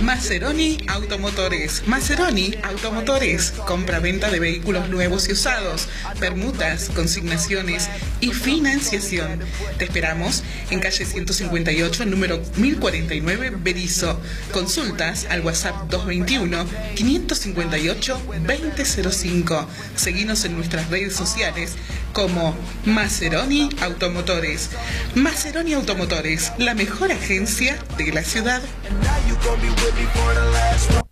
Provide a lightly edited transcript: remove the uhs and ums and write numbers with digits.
Maseroni Automotores. Maseroni Automotores. Compra-venta de vehículos nuevos y usados, permutas, consignaciones y financiación. Te esperamos en calle 158, número 1049, Berisso. Consultas al WhatsApp 221-558-2005. Seguinos en nuestras redes sociales como Maseroni Automotores. Maseroni Automotores, la mejor agencia de la ciudad.